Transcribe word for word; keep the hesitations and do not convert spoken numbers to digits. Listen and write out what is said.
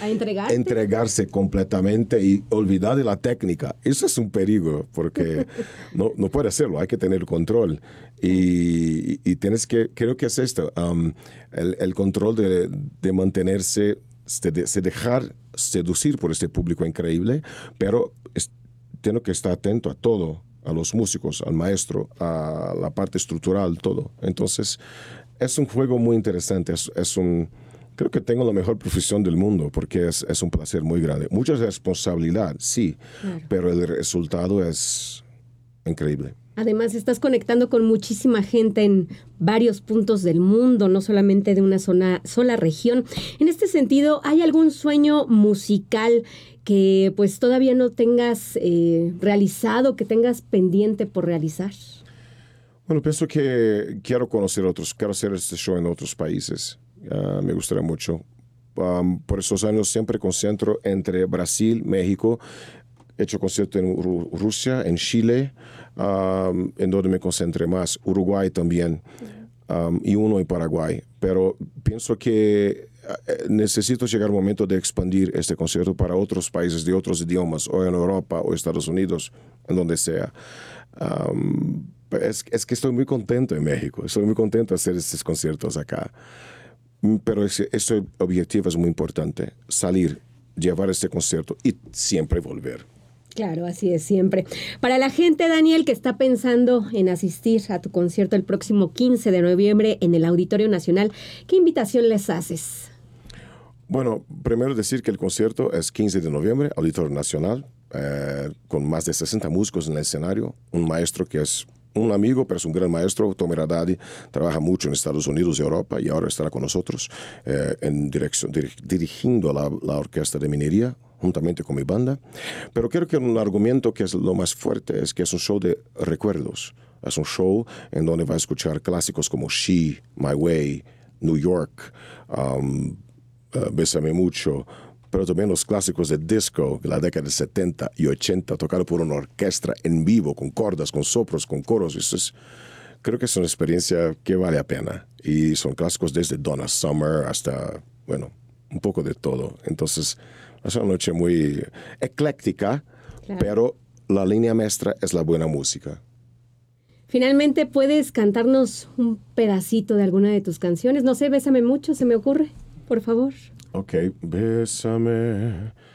A entregarte. entregarse completamente y olvidar de la técnica. Eso es un peligro, porque no, no puede hacerlo, hay que tener control. Y, y tienes que, creo que es esto, um, el, el control de, de mantenerse, de, de dejar seducir por este público increíble, pero es, tengo que estar atento a todo, a los músicos, al maestro, a la parte estructural, todo. Entonces, es un juego muy interesante, es, es un... Creo que tengo la mejor profesión del mundo porque es, es un placer muy grande. Mucha responsabilidad, sí, claro, pero el resultado es increíble. Además, estás conectando con muchísima gente en varios puntos del mundo, no solamente de una zona, sola región. En este sentido, ¿hay algún sueño musical que pues todavía no tengas eh, realizado, que tengas pendiente por realizar? Bueno, pienso que quiero conocer otros, quiero hacer este show en otros países. Uh, me gustaría mucho. Um, por esos años siempre concentro entre Brasil, México. He hecho conciertos en Ru- Rusia, en Chile, um, en donde me concentré más. Uruguay también, um, y uno en Paraguay. Pero pienso que necesito llegar al momento de expandir este concierto para otros países de otros idiomas, o en Europa, o Estados Unidos, en donde sea. Um, es, es que estoy muy contento en México. Estoy muy contento de hacer estos conciertos acá. Pero ese, ese objetivo es muy importante, salir, llevar este concierto y siempre volver. Claro, así es, siempre. Para la gente, Daniel, que está pensando en asistir a tu concierto el próximo quince de noviembre en el Auditorio Nacional, ¿qué invitación les haces? Bueno, primero decir que el concierto es quince de noviembre, Auditorio Nacional, eh, con más de sesenta músicos en el escenario, un maestro que es un amigo, pero es un gran maestro, Tommy Radadi, trabaja mucho en Estados Unidos y Europa y ahora estará con nosotros eh, en dirección, dir, dirigiendo la, la Orquesta de Minería, juntamente con mi banda. Pero creo que un argumento que es lo más fuerte es que es un show de recuerdos. Es un show en donde va a escuchar clásicos como She, My Way, New York, um, uh, Bésame Mucho, pero también los clásicos de disco de la década de setenta y ochenta, tocado por una orquesta en vivo, con cordas, con soplos, con coros. Eso es, creo que es una experiencia que vale la pena. Y son clásicos desde Donna Summer hasta, bueno, un poco de todo. Entonces, es una noche muy ecléctica, claro, pero la línea maestra es la buena música. Finalmente, ¿puedes cantarnos un pedacito de alguna de tus canciones? No sé, Bésame Mucho, ¿se me ocurre? Por favor. Ok, bésame